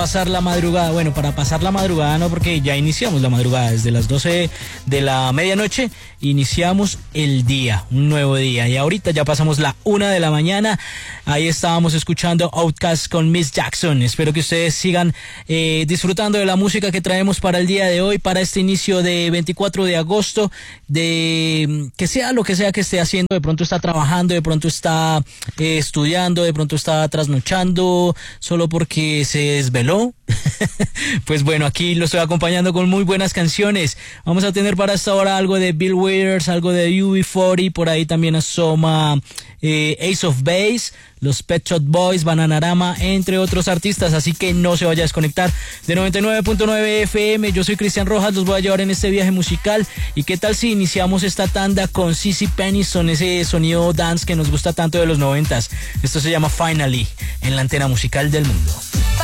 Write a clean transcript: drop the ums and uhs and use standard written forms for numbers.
Pasar la madrugada, bueno, para pasar la madrugada no, porque ya iniciamos la madrugada desde las 12 de la medianoche, iniciamos el día, un nuevo día, y ahorita ya pasamos la 1 de la mañana. Ahí estábamos escuchando Outkast con Miss Jackson. Espero que ustedes sigan disfrutando de la música que traemos para el día de hoy, para este inicio de 24 de agosto, de que sea lo que sea que esté haciendo. De pronto está trabajando, de pronto está estudiando, de pronto está trasnochando solo porque se desveló. Pues bueno, aquí lo estoy acompañando con muy buenas canciones. Vamos a tener para esta hora algo de Bill Withers, algo de UB40, por ahí también asoma Ace of Base, los Pet Shop Boys, Bananarama, entre otros artistas, así que no se vaya a desconectar de 99.9 FM. Yo soy Cristian Rojas, los voy a llevar en este viaje musical. ¿Y qué tal si iniciamos esta tanda con CeCe Peniston, ese sonido dance que nos gusta tanto de los 90s? Esto se llama Finally, en la antena musical del mundo.